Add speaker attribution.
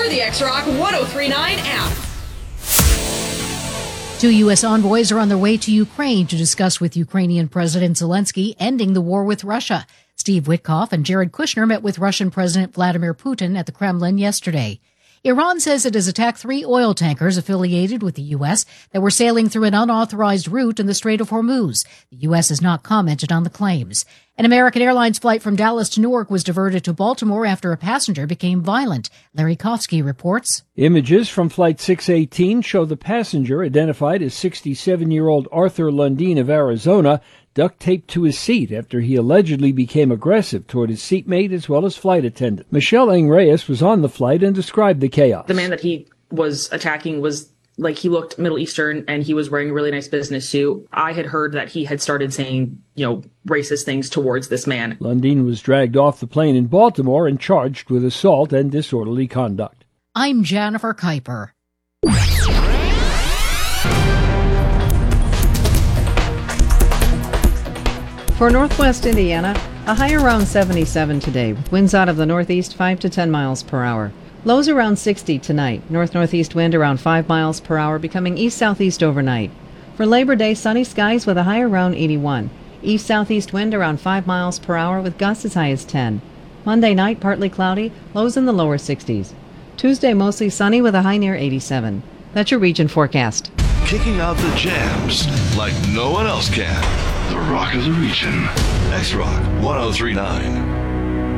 Speaker 1: the X-Rock 1039 app.
Speaker 2: 2 U.S. envoys are on their way to Ukraine to discuss with Ukrainian President Zelensky ending the war with Russia. Steve Witkoff and Jared Kushner met with Russian President Vladimir Putin at the Kremlin yesterday. Iran says it has attacked 3 oil tankers affiliated with the U.S. that were sailing through an unauthorized route in the Strait of Hormuz. The U.S. has not commented on the claims. An American Airlines flight from Dallas to Newark was diverted to Baltimore after a passenger became violent. Larry Kofsky reports.
Speaker 3: Images from Flight 618 show the passenger, identified as 67-year-old Arthur Lundeen of Arizona, duct taped to his seat after he allegedly became aggressive toward his seatmate as well as flight attendant. Michelle Angreas was on the flight and described the chaos.
Speaker 4: The man that he was attacking was like, he looked Middle Eastern and he was wearing a really nice business suit. I had heard that he had started saying, racist things towards this man.
Speaker 3: Lundeen was dragged off the plane in Baltimore and charged with assault and disorderly conduct.
Speaker 2: I'm Jennifer Kuiper.
Speaker 5: For northwest Indiana, a high around 77 today, with winds out of the northeast 5 to 10 miles per hour. Lows around 60 tonight, north-northeast wind around 5 miles per hour, becoming east-southeast overnight. For Labor Day, sunny skies with a high around 81. East-southeast wind around 5 miles per hour with gusts as high as 10. Monday night, partly cloudy, lows in the lower 60s. Tuesday, mostly sunny with a high near 87. That's your region forecast.
Speaker 6: Kicking out the jams like no one else can. The Rock of the Region. X-Rock 1039.